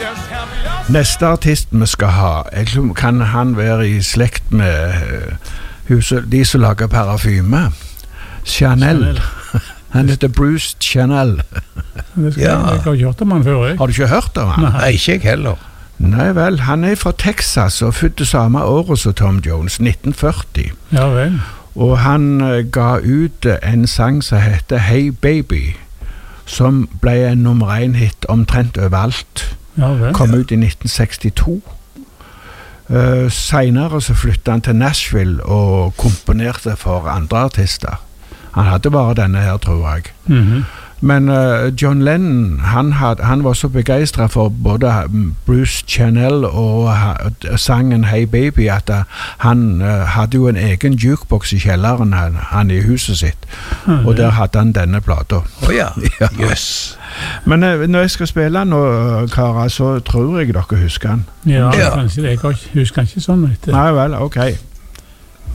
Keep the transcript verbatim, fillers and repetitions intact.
Neste artist vi skal ha, jeg tror, kan han være i slekt med uh, huset, de som lager parafyme. Chanel. Chanel. Han heter Bruce Chanel. Det skal, ja. Jeg har ikke hørt om han før, jeg. Har du ikke hørt om han? Nei, ikke jeg heller. Nei vel, han er fra Texas og født det samme året som Tom Jones, nitten førti. Ja vel. Og han uh, ga ut uh, en sang som heter Hey Baby, som ble en nummer én hit omtrent overalt. Ja vel. Kom ut i nitten sekstito. Uh, senere så flyttet han til Nashville og komponerte for andre artister. Han hadde bare denne her, tror jeg. Mhm. Men uh, John Lennon, han, had, han var så begeistret for både Bruce Chanel og uh, sangen Hey Baby, at uh, han uh, hadde jo en egen jukebox i kjelleren, han, han i huset sitt. Mm. Og der hadde han denne plata. Å oh, ja, ja. Yes. Men uh, når jeg skal spille nå, Kara, så tror jeg dere husker han. Ja, ja. Kanskje det. Jeg husker ikke sånn. Nei vel, ok.